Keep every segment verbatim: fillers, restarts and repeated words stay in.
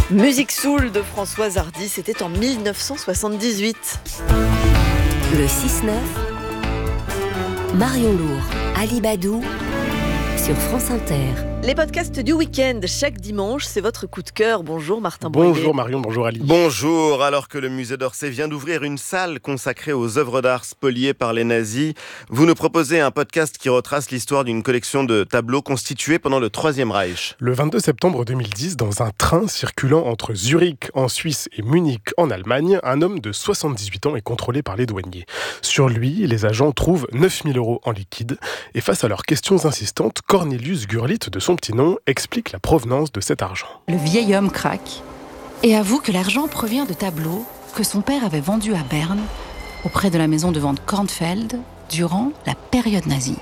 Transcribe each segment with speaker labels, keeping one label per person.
Speaker 1: Musique soul de Françoise Hardy, c'était en dix-neuf cent soixante-dix-huit.
Speaker 2: Le six neuf, Marion Lourd, Ali Badou sur France Inter.
Speaker 1: Les podcasts du week-end, chaque dimanche, c'est votre coup de cœur. Bonjour Martin Boyer.
Speaker 3: Bonjour Marion, bonjour Ali.
Speaker 4: Bonjour, alors que le musée d'Orsay vient d'ouvrir une salle consacrée aux œuvres d'art spoliées par les nazis, vous nous proposez un podcast qui retrace l'histoire d'une collection de tableaux constitués pendant le Troisième Reich.
Speaker 3: Le vingt-deux septembre deux mille dix, dans un train circulant entre Zurich en Suisse et Munich en Allemagne, un homme de soixante-dix-huit ans est contrôlé par les douaniers. Sur lui, les agents trouvent neuf mille euros en liquide et face à leurs questions insistantes, Cornelius Gurlitt, de son petit nom, explique la provenance de cet argent.
Speaker 5: Le vieil homme craque et avoue que l'argent provient de tableaux que son père avait vendus à Berne, auprès de la maison de vente Kornfeld, durant la période nazie.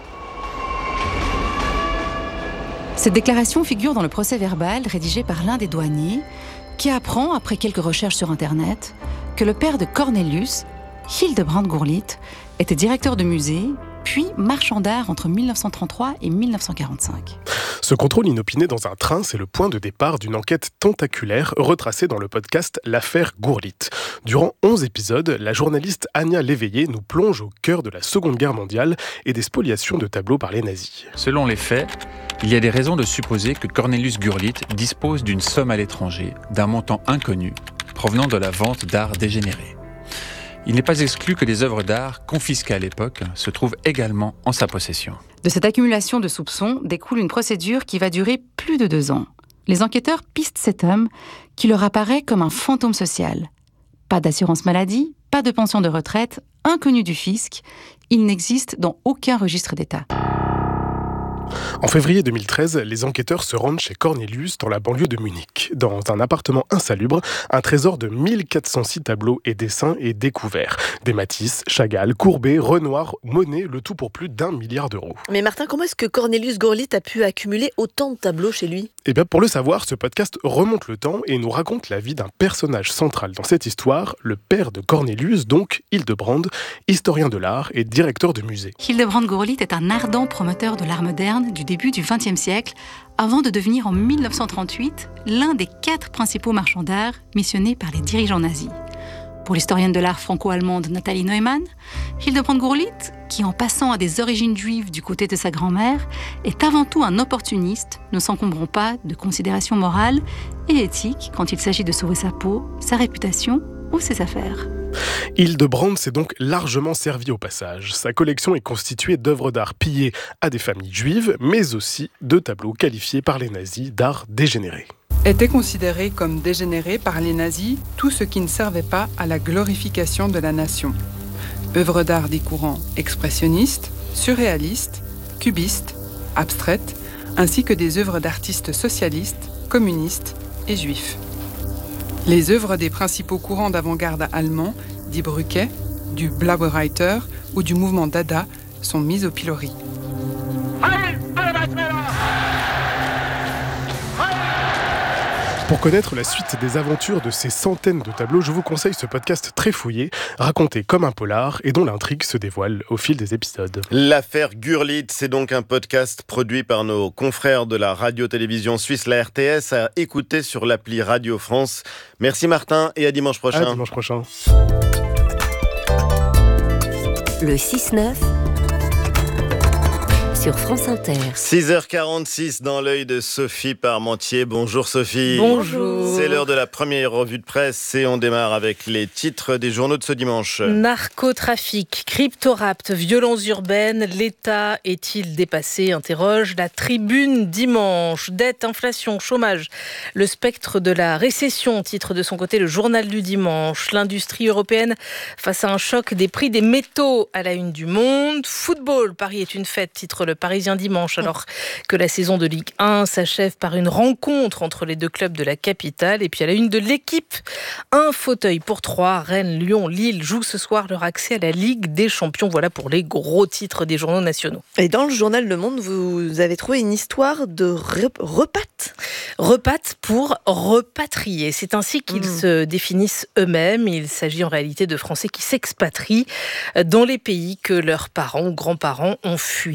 Speaker 5: Cette déclaration figure dans le procès-verbal rédigé par l'un des douaniers, qui apprend, après quelques recherches sur Internet, que le père de Cornelius, Hildebrand Gurlitt, était directeur de musée, puis marchand d'art entre dix-neuf cent trente-trois et dix-neuf cent quarante-cinq.
Speaker 3: Ce contrôle inopiné dans un train, c'est le point de départ d'une enquête tentaculaire retracée dans le podcast L'affaire Gurlitt. Durant onze épisodes, la journaliste Anya Léveillé nous plonge au cœur de la Seconde Guerre mondiale et des spoliations de tableaux par les nazis.
Speaker 6: Selon les faits, il y a des raisons de supposer que Cornelius Gurlitt dispose d'une somme à l'étranger, d'un montant inconnu, provenant de la vente d'art dégénéré. Il n'est pas exclu que des œuvres d'art confisquées à l'époque se trouvent également en sa possession.
Speaker 5: De cette accumulation de soupçons découle une procédure qui va durer plus de deux ans. Les enquêteurs pistent cet homme qui leur apparaît comme un fantôme social. Pas d'assurance maladie, pas de pension de retraite, inconnu du fisc, il n'existe dans aucun registre d'État.
Speaker 3: En février deux mille treize, les enquêteurs se rendent chez Cornelius dans la banlieue de Munich. Dans un appartement insalubre, un trésor de mille quatre cent six tableaux et dessins est découvert. Des Matisse, Chagall, Courbet, Renoir, Monet, le tout pour plus d'un milliard d'euros.
Speaker 1: Mais Martin, comment est-ce que Cornelius Gurlitt a pu accumuler autant de tableaux chez lui ?
Speaker 3: Eh bien, pour le savoir, ce podcast remonte le temps et nous raconte la vie d'un personnage central dans cette histoire, le père de Cornelius, donc Hildebrand, historien de l'art et directeur de musée.
Speaker 5: Hildebrand Gurlitt est un ardent promoteur de l'art moderne du début du vingtième siècle, avant de devenir en dix-neuf cent trente-huit l'un des quatre principaux marchands d'art missionnés par les dirigeants nazis. Pour l'historienne de l'art franco-allemande Nathalie Neumann, Hildebrand Gurlitt, qui en passant à des origines juives du côté de sa grand-mère, est avant tout un opportuniste, ne s'encombrant pas de considérations morales et éthiques quand il s'agit de sauver sa peau, sa réputation ou ses affaires.
Speaker 3: Hildebrand s'est donc largement servi au passage. Sa collection est constituée d'œuvres d'art pillées à des familles juives, mais aussi de tableaux qualifiés par les nazis d'art dégénéré.
Speaker 7: Était considéré comme dégénéré par les nazis tout ce qui ne servait pas à la glorification de la nation. Œuvres d'art des courants expressionnistes, surréalistes, cubistes, abstraites, ainsi que des œuvres d'artistes socialistes, communistes et juifs. Les œuvres des principaux courants d'avant-garde allemands, Die Brücke, du Blaue Reiter ou du mouvement Dada sont mises au pilori.
Speaker 3: Pour connaître la suite des aventures de ces centaines de tableaux, je vous conseille ce podcast très fouillé, raconté comme un polar et dont l'intrigue se dévoile au fil des épisodes.
Speaker 4: L'affaire Gurlitt, c'est donc un podcast produit par nos confrères de la radio-télévision suisse, la R T S, à écouter sur l'appli Radio France. Merci Martin et à dimanche prochain.
Speaker 3: À dimanche prochain.
Speaker 2: Le six neuf sur France Inter.
Speaker 4: six heures quarante-six dans l'œil de Sophie Parmentier. Bonjour Sophie.
Speaker 1: Bonjour.
Speaker 4: C'est l'heure de la première revue de presse et on démarre avec les titres des journaux de ce dimanche.
Speaker 8: Narcotrafic, cryptorapt, violences urbaines, l'État est-il dépassé ? Interroge la Tribune dimanche. Dette, inflation, chômage, le spectre de la récession, titre de son côté le journal du dimanche. L'industrie européenne face à un choc des prix des métaux à la une du Monde. Football, Paris est une fête, titre le Parisien dimanche, alors que la saison de Ligue un s'achève par une rencontre entre les deux clubs de la capitale. Et puis à la une de l'Équipe, un fauteuil pour trois. Rennes, Lyon, Lille jouent ce soir leur accès à la Ligue des Champions. Voilà pour les gros titres des journaux nationaux.
Speaker 1: Et dans le journal Le Monde, vous avez trouvé une histoire de repat.
Speaker 8: Repat pour repatrier. C'est ainsi qu'ils mmh. se définissent eux-mêmes. Il s'agit en réalité de Français qui s'expatrient dans les pays que leurs parents ou grands-parents ont fui. Inès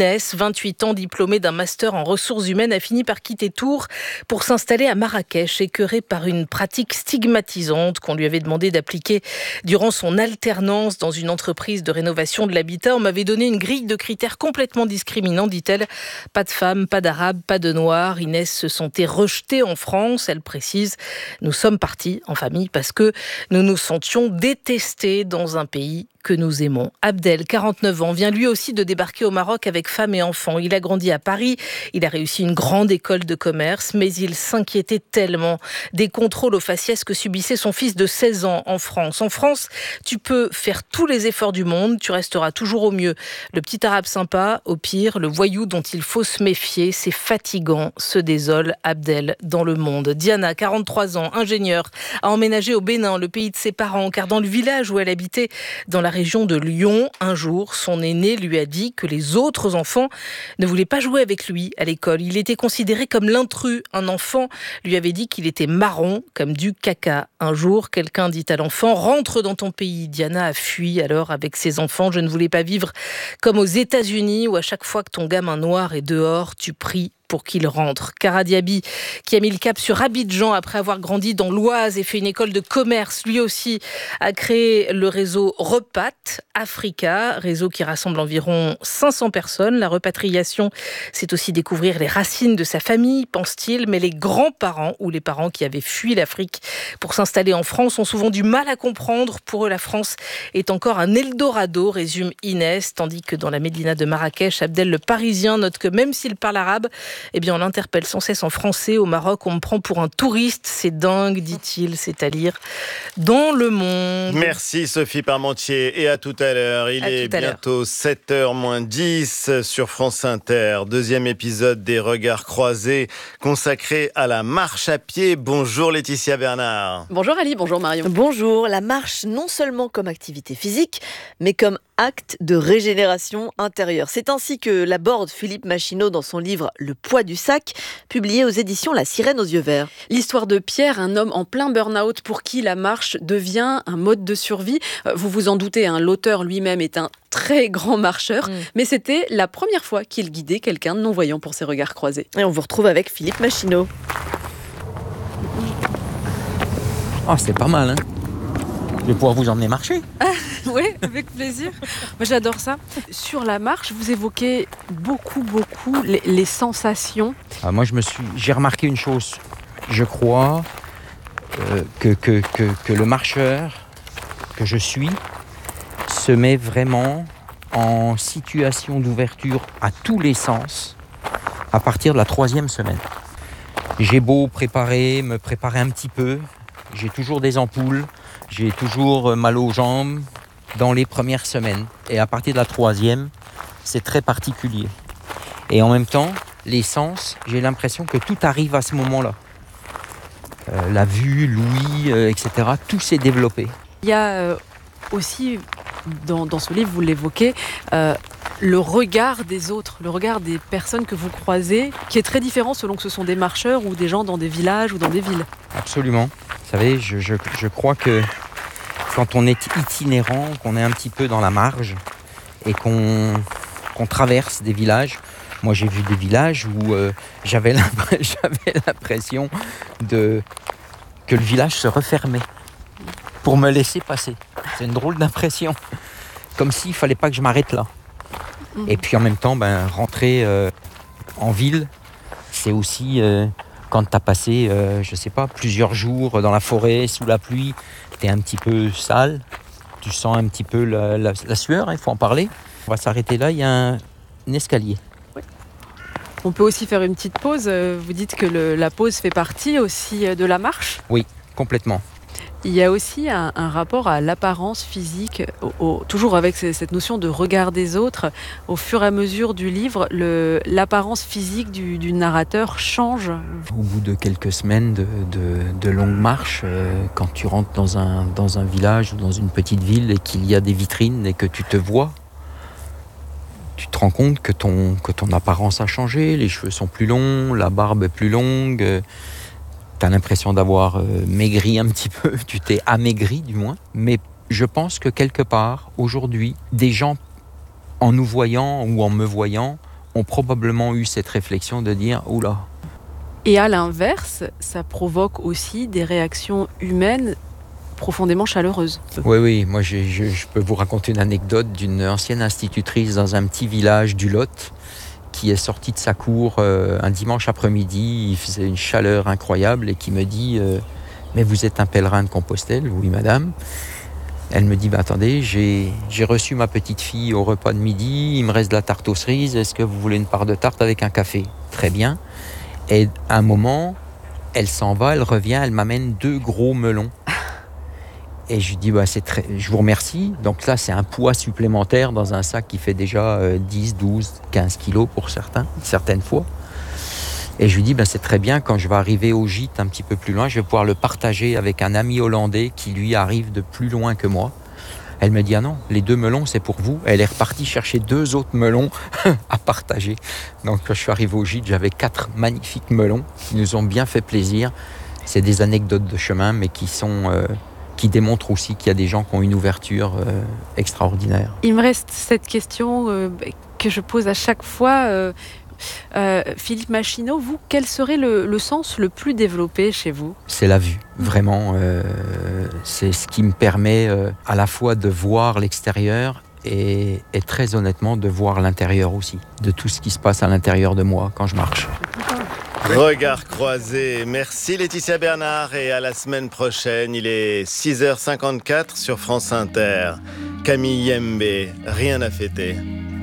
Speaker 8: Inès, vingt-huit ans, diplômée d'un master en ressources humaines, a fini par quitter Tours pour s'installer à Marrakech, écœurée par une pratique stigmatisante qu'on lui avait demandé d'appliquer durant son alternance dans une entreprise de rénovation de l'habitat. On m'avait donné une grille de critères complètement discriminants, dit-elle. Pas de femmes, pas d'arabes, pas de noirs. Inès se sentait rejetée en France. Elle précise, nous sommes partis en famille parce que nous nous sentions détestés dans un pays que nous aimons. Abdel, quarante-neuf ans, vient lui aussi de débarquer au Maroc avec femme et enfants. Il a grandi à Paris, il a réussi une grande école de commerce, mais il s'inquiétait tellement des contrôles au faciès que subissait son fils de seize ans en France. En France, tu peux faire tous les efforts du monde, tu resteras toujours au mieux le petit arabe sympa, au pire, le voyou dont il faut se méfier. C'est fatigant, se désole Abdel dans Le Monde. Diana, quarante-trois ans, ingénieure, a emménagé au Bénin, le pays de ses parents, car dans le village où elle habitait, dans la région de Lyon, un jour, son aîné lui a dit que les autres enfants ne voulaient pas jouer avec lui à l'école. Il était considéré comme l'intrus. Un enfant lui avait dit qu'il était marron comme du caca. Un jour, quelqu'un dit à l'enfant « Rentre dans ton pays ». Diana a fui alors avec ses enfants. « Je ne voulais pas vivre comme aux États-Unis où à chaque fois que ton gamin noir est dehors, tu pries pour qu'il rentre ». Kara Diaby, qui a mis le cap sur Abidjan après avoir grandi dans l'Oise et fait une école de commerce, lui aussi a créé le réseau Repat Africa, réseau qui rassemble environ cinq cents personnes. La repatriation, c'est aussi découvrir les racines de sa famille, pense-t-il, mais les grands-parents ou les parents qui avaient fui l'Afrique pour s'installer en France ont souvent du mal à comprendre. Pour eux, la France est encore un Eldorado, résume Inès, tandis que dans la médina de Marrakech, Abdel le Parisien note que même s'il parle arabe, eh bien, on l'interpelle sans cesse en français. Au Maroc, on me prend pour un touriste. C'est dingue, dit-il. C'est à lire dans Le Monde.
Speaker 4: Merci Sophie Parmentier. Et à tout à l'heure. Il
Speaker 8: à
Speaker 4: est bientôt sept heures moins dix sur France Inter. Deuxième épisode des Regards croisés consacré à la marche à pied. Bonjour Laetitia Bernard.
Speaker 1: Bonjour Ali, bonjour Marion. Bonjour. La marche, non seulement comme activité physique, mais comme acte de régénération intérieure. C'est ainsi que l'aborde Philippe Machineau dans son livre Le poids du sac, publié aux éditions La Sirène aux yeux verts.
Speaker 9: L'histoire de Pierre, un homme en plein burn-out pour qui la marche devient un mode de survie. Vous vous en doutez, hein, l'auteur lui-même est un très grand marcheur, mmh. mais c'était la première fois qu'il guidait quelqu'un de non-voyant pour ses regards croisés.
Speaker 1: Et on vous retrouve avec Philippe Machineau.
Speaker 10: Oh, c'est pas mal, hein. Je vais pouvoir vous emmener marcher.
Speaker 9: Ah, oui, avec plaisir. Moi, j'adore ça. Sur la marche, vous évoquez beaucoup, beaucoup les, les sensations.
Speaker 10: Ah, moi, je me suis, j'ai remarqué une chose. Je crois euh, que, que, que, que le marcheur que je suis se met vraiment en situation d'ouverture à tous les sens à partir de la troisième semaine. J'ai beau préparer, me préparer un petit peu, j'ai toujours des ampoules, j'ai toujours mal aux jambes dans les premières semaines. Et à partir de la troisième, c'est très particulier. Et en même temps, les sens, j'ai l'impression que tout arrive à ce moment-là. Euh, la vue, l'ouïe, euh, et cetera, tout s'est développé.
Speaker 9: Il y a euh, aussi, dans, dans ce livre, vous l'évoquez, euh, le regard des autres, le regard des personnes que vous croisez, qui est très différent selon que ce sont des marcheurs ou des gens dans des villages ou dans des villes.
Speaker 10: Absolument. Vous savez, je, je, je crois que quand on est itinérant, qu'on est un petit peu dans la marge et qu'on, qu'on traverse des villages, moi j'ai vu des villages où euh, j'avais, j'avais l'impression de, que le village se refermait pour me laisser passer. C'est une drôle d'impression, comme s'il ne fallait pas que je m'arrête là. Mmh. Et puis en même temps, ben, rentrer euh, en ville, c'est aussi... Euh, quand tu as passé, euh, je sais pas, plusieurs jours dans la forêt, sous la pluie, tu es un petit peu sale, tu sens un petit peu la, la, la sueur, il hein, faut en parler. On va s'arrêter là, il y a un, un escalier.
Speaker 9: Oui. On peut aussi faire une petite pause. Vous dites que le, la pause fait partie aussi de la marche ?
Speaker 10: Oui, complètement.
Speaker 9: Il y a aussi un, un rapport à l'apparence physique, au, au, toujours avec cette notion de regard des autres. Au fur et à mesure du livre, le, l'apparence physique du, du narrateur change.
Speaker 10: Au bout de quelques semaines de, de, de longues marches, euh, quand tu rentres dans un, dans un village ou dans une petite ville et qu'il y a des vitrines et que tu te vois, tu te rends compte que ton, que ton apparence a changé, les cheveux sont plus longs, la barbe est plus longue... Euh, T'as l'impression d'avoir euh, maigri un petit peu, tu t'es amaigri du moins. Mais je pense que quelque part, aujourd'hui, des gens, en nous voyant ou en me voyant, ont probablement eu cette réflexion de dire « Oula ».
Speaker 9: Et à l'inverse, ça provoque aussi des réactions humaines profondément chaleureuses.
Speaker 10: Oui, oui, moi je, je, je peux vous raconter une anecdote d'une ancienne institutrice dans un petit village du Lot qui est sortie de sa cour euh, un dimanche après-midi, il faisait une chaleur incroyable et qui me dit euh, « Mais vous êtes un pèlerin de Compostelle ?» « Oui, madame. » Elle me dit bah, « Attendez, j'ai, j'ai reçu ma petite fille au repas de midi, il me reste de la tarte aux cerises, est-ce que vous voulez une part de tarte avec un café ?» Très bien. Et à un moment, elle s'en va, elle revient, elle m'amène deux gros melons. Et je lui dis, bah, c'est très... je vous remercie. Donc là, c'est un poids supplémentaire dans un sac qui fait déjà euh, dix, douze, quinze kilos pour certains, certaines fois. Et je lui dis, bah, c'est très bien, quand je vais arriver au gîte un petit peu plus loin, je vais pouvoir le partager avec un ami hollandais qui, lui, arrive de plus loin que moi. Elle me dit, ah non, les deux melons, c'est pour vous. Elle est repartie chercher deux autres melons à partager. Donc quand je suis arrivé au gîte, j'avais quatre magnifiques melons qui nous ont bien fait plaisir. C'est des anecdotes de chemin, mais qui sont... Euh, qui démontre aussi qu'il y a des gens qui ont une ouverture euh, extraordinaire.
Speaker 9: Il me reste cette question euh, que je pose à chaque fois. Euh, euh, Philippe Machineau, vous, quel serait le, le sens le plus développé chez vous ?
Speaker 10: C'est la vue, vraiment. Euh, c'est ce qui me permet euh, à la fois de voir l'extérieur et, et très honnêtement de voir l'intérieur aussi, de tout ce qui se passe à l'intérieur de moi quand je marche.
Speaker 4: Regard croisé. Merci Laetitia Bernard et à la semaine prochaine. Il est six heures cinquante-quatre sur France Inter. Camille Yembe, rien à fêter.